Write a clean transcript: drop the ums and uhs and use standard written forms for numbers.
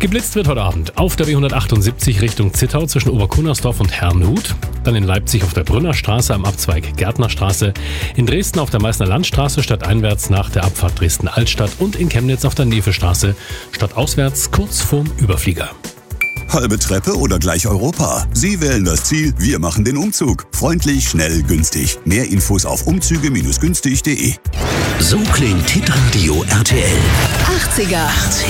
Geblitzt wird heute Abend auf der B178 Richtung Zittau zwischen Oberkunnersdorf und Herrnhut. Dann in Leipzig auf der Brünnerstraße am Abzweig Gärtnerstraße. In Dresden auf der Meißner Landstraße stadteinwärts nach der Abfahrt Dresden-Altstadt. Und in Chemnitz auf der Nevestraße stadtauswärts kurz vorm Überflieger. Halbe Treppe oder gleich Europa? Sie wählen das Ziel, wir machen den Umzug. Freundlich, schnell, günstig. Mehr Infos auf umzüge-günstig.de. So klingt Hitradio RTL. 80er.